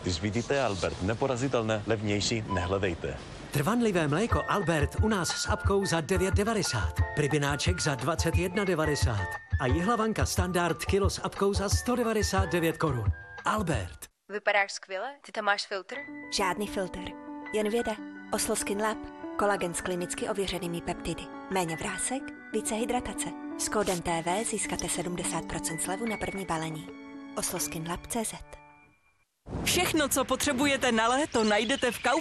Když vidíte Albert neporazitelné, levnější nehledejte. Trvanlivé mléko Albert u nás s apkou za 9,90. Pribináček za 21,90. A jihlavanka standard kilo s apkou za 199 korun. Albert. Vypadáš skvěle? Ty tam máš filtr? Žádný filtr, jen věda. Oslo Skin Lab. Kolagen s klinicky ověřenými peptidy. Méně vrásek, více hydratace. S kódem TV získáte 70% slevu na první balení. osloskinlab.cz. Všechno, co potřebujete na léto, najdete v Kauflandu.